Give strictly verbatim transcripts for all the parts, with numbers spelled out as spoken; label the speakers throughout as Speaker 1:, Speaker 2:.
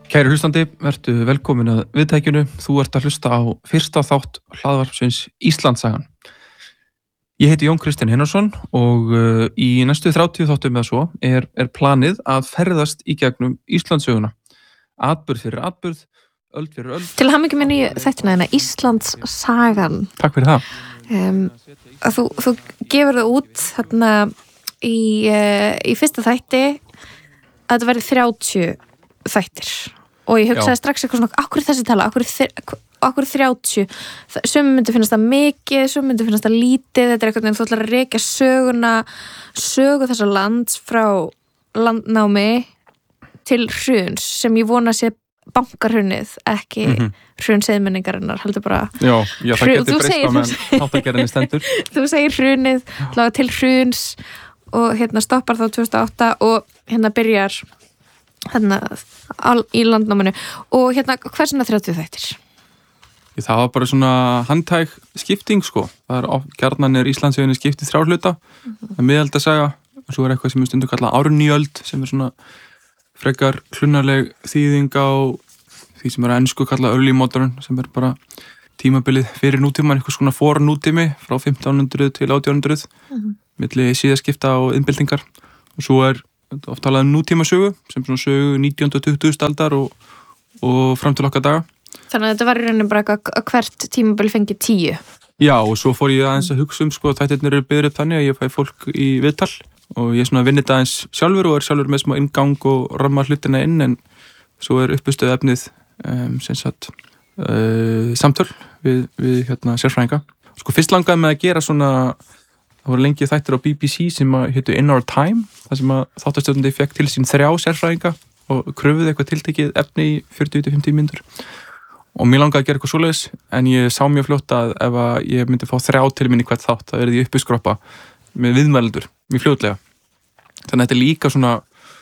Speaker 1: Kæri hlustandi, vertu velkomin að viðtækinu. Þú ert að hlusta á fyrsta þátt hlaðvarpsins Íslandssagan. Ég heiti Jón Kristinn Einarsson og uh, í næstu þrjátíu þáttum eða svo er, er planið að ferðast í gegnum Íslandssöguna. Atburð fyrir atburð, öld fyrir öld.
Speaker 2: Til hamingju minni þættina hérna Íslandssagan.
Speaker 1: Takk fyrir það.
Speaker 2: Um, þú, þú gefur það út þarna í, uh, í fyrsta þætti að þetta verði þrjátíu þættir. Og ég hugsaði Já. strax eitthvað svona, akkur þessi tala, akkur, akkur þrjátíu, sumum myndi finnast það mikið, sumum myndi finnast það lítið, þetta er eitthvað en þú ætlar að rekja söguna, sögu þessa lands frá landnámi til hruns, sem ég vona sé bankarhrunnið, ekki mm -hmm. hrun seiðmenningarinnar, heldur bara
Speaker 1: Já, já það getur breyst á meðan þáttagerðinni stendur.
Speaker 2: Þú segir hrunið, laga til hruns og hérna stoppar þá tvö þúsund og átta og hérna byrjar hérna í landnáminu og hérna hversina þrjátíu þættir?
Speaker 1: Það var bara svona handhæg skipting sko, það er gjarnan er Íslandssögunni skiptið þrjár hluta, það er miðaldasaga og svo er eitthvað sem er stundum kallað árnýöld sem er svona frekar klunarleg þýðing á því sem er að ensku kallað early modern sem er bara tímabilið fyrir nútíman, eitthvað svona fornútími frá fimmtán hundruð til átján hundruð mm-hmm. milli síðaskipta og innbyltingar og svo er oft talað um nútímasögu sem svona sögu nítjándu og tuttugustu aldar og, og fram til okkar daga.
Speaker 2: Þannig að þetta var í rauninni bara að hvert tímabil fengi tíu.
Speaker 1: Já og svo fór ég aðeins að hugsa um sko að þættirnir eru byggðir upp þannig að ég fæ fólk í viðtal og ég svona vinn þetta aðeins sjálfur og er sjálfur með smá inngang og ramma hlutina inn en svo er uppustöðu efnið um, sem sagt uh, samtöl við, við hérna sérfræðinga. Sko fyrst langaði með að gera svona það voru lengi þættir á B B C sem að hétu In Our Time, þar sem að þáttastjórnandi fekk til sín þrjá sérfræðinga og kröfuði eitthvað tiltekið efni í fjörutíu til fimmtíu mínútur. Og mér langaði að gera eitthvað svoleiðis, en ég sá mjög fljótt að ef að ég myndi fá þrjá til minni hvert þátt, það verði ég uppiskroppa með viðmælendur, mjög fljótlega. Þannig að þetta er líka svona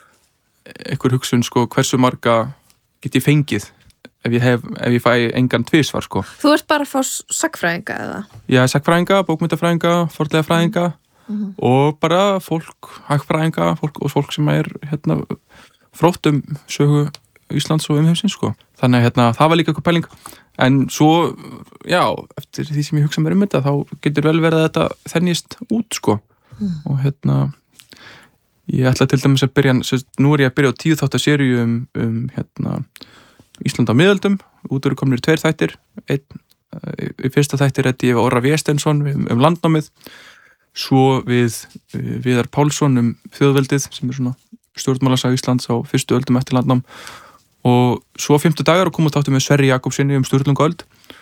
Speaker 1: einhver hugsun, sko, hversu marga get ég fengið ef ég, hef, ef ég fæ engan tvisvar, sko.
Speaker 2: Þú ert bara að fá sagnfræðinga, eða?
Speaker 1: Já, sagnfræðinga, bókmyndafræðinga, fornleifafræðinga mm-hmm. og bara fólk, hagfræðinga fólk, og fólk sem er hérna, frótt um sögu Íslands og umheimsins, sko. Þannig að hérna, það var líka eitthvað pæling. En svo, já, eftir því sem ég hugsa mér um þetta, þá getur vel verið að þetta þennist út, sko. Mm. Og hérna, ég ætla til dæmis að byrja, nú er ég að byrja á tíu þáttar seríu um, um hérna, Ísland á miðöldum, út eru komnir tveir þættir, einn, í fyrsta þættir ræddi ég við Orra Vésteinsson um, um landnámið, svo við Viðar Pálsson um þjóðveldið sem er svona stjórnmálasaga Íslands á fyrstu öldum eftir landnám og svo fimmtu dagar og kom út þáttum með Sverri Jakobsinni um Sturlungaöld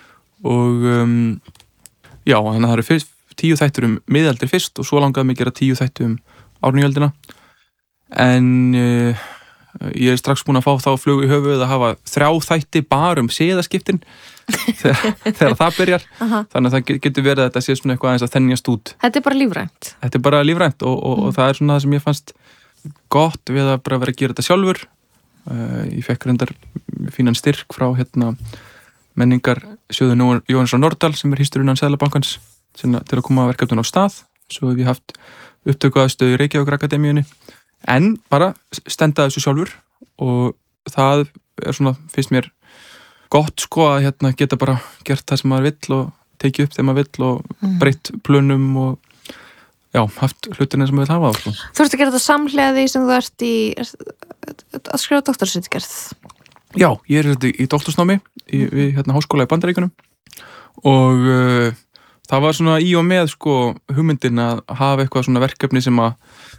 Speaker 1: og um, já, þannig að það eru fyrst, tíu þættir um miðaldir fyrst og svo langaði mig að gera tíu þættir um árnýjöldina en uh, ég er strax búin að fá þá flug í höfuð að hafa þrjá þætti bara um siðaskiptin þegar, þegar það byrjar Aha. Þannig að það getur verið að þetta sé svona eitthvað aðeins að þennjast út.
Speaker 2: Þetta er bara lífrænt?
Speaker 1: Þetta er bara lífrænt og, og, mm. og það er svona það sem ég fannst gott við að bara vera að gera þetta sjálfur. Uh, ég fekk reyndar fínan styrk frá hérna menningarsjóðu Jóhannesar Nordal sem er hýsturinn Seðlabankans til að koma verkefnun á stað. Svo hef ég haft upptökuaðstöðu í Reykjavíkur Akademíunni en bara stenda þessu sjálfur og það er svona, finnst mér gott sko að hérna geta bara gert það sem maður vill og tekið upp þegar maður vill og mm. breytt plönum og já, haft hlutina sem maður vill hafa. Sko.
Speaker 2: Þú ert að gera þetta samhliða því sem þú ert í að skrifa doktorsritgerð? Já,
Speaker 1: ég er í, í doktorsnámi í, við hérna háskóla í Bandaríkjunum og uh, það var svona í og með sko hugmyndin að hafa eitthvað svona verkefni sem að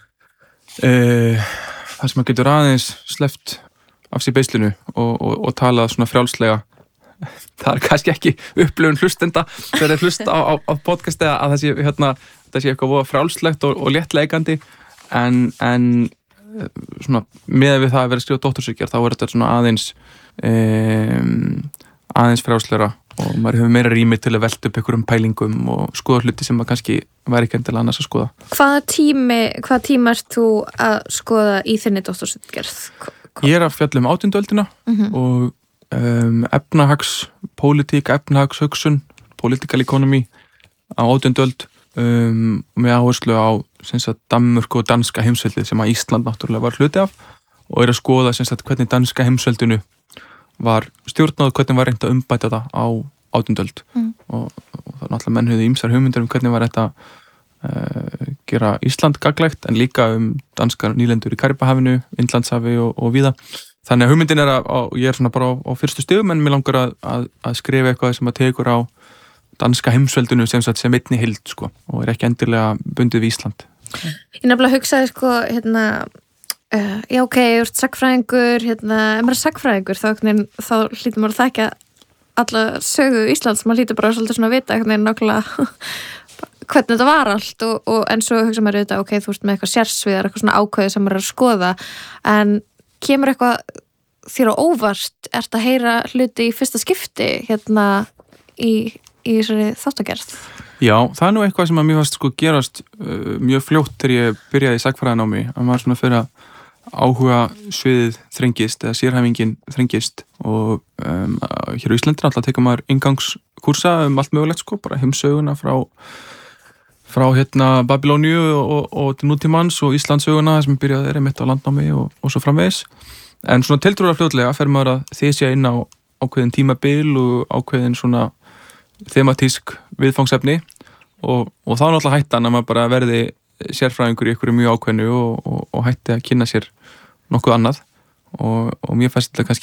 Speaker 1: Uh, það sem að getur aðeins sleppt af sér beislinu og, og, og talað svona frjálslega það er kannski ekki upplifun hlustenda þegar þeir hlusta á, á, á podcasti að það sé, hérna, það sé eitthvað frjálslegt og, og léttleikandi en, en svona með við það að vera að skrifa doktorsritgerð þá er þetta svona aðeins um, aðeins frjálslegra og maður hefur meira rými til að velta upp einhverjum pælingum og skoða hluti sem maður kannski væri ekki endilega annars að skoða.
Speaker 2: Hvaða tími, hvaða tíma ert þú að skoða í þinni doktorsritgerð?
Speaker 1: Ég er að fjalla um átjándu öldina mm-hmm. og um, efnahags, pólitík, efnahagshugsun, political economy á átjándu öld um, með áherslu á sem sagt, Danmörku og danska heimsveldið sem að Ísland náttúrulega var hluti af og er að skoða sem sagt, hvernig danska heimsveldinu var stjórnað, hvernig var reynt að umbæta það á átjándu öld mm. og, og það er náttúrulega menn höfðu ýmsar hugmyndir um hvernig var þetta uh, gera Ísland gagnlegt en líka um danskar nýlendur í Karíbahafinu, Indlandshafi og, og víða. Þannig að hugmyndin er að, að ég er svona bara á, á fyrstu stigum en mér langar að, að, að skrifa eitthvað sem að tekur á danska heimsveldinu sem, sem einni heild sko og er ekki endilega bundið við Ísland.
Speaker 2: Ég nefnilega hugsaði sko hérna Uh, já ok, ég er sagfræðingur hérna, ef maður er sagfræðingur þá, þá hlýtur maður að þekka alla sögu Íslands, maður hlýtur bara svolítið svona að vita hvernig nákvæmlega hvernig þetta var allt og, og en svo hugsa maður auðvitað, ok, þú veist með eitthvað sérsviðar, eitthvað svona ákveði sem maður er að skoða en kemur eitthvað þér á óvart, ert að heyra hluti í fyrsta skipti hérna í, í þessari þáttagerð?
Speaker 1: Já, það er nú eitthvað sem að mér fannst sko gerast uh, mjög fljótt þegar ég byrjaði í sagfræðinámi, að maður svona fyrir að áhuga sviðið þrengist eða sérhæfingin þrengist og um, hér á Íslandi alltaf tekur maður inngangskursa um allt mögulegt sko, bara heimsöguna frá frá hérna Babylóníu og, og til nútímans og Íslandssöguna sem byrjaði er einmitt á landnámi og, og svo framvegis en svona tiltrúlega fljótlega fer maður að þysja inn á ákveðin tímabil og ákveðin svona thematísk viðfangsefni og, og þá er náttúrulega hættan að maður bara verði sérfræðingur í einhverju mjög ákveðnu og, og, og hætti að kynna sér nokkuð annað og, og mér fannst þetta kannski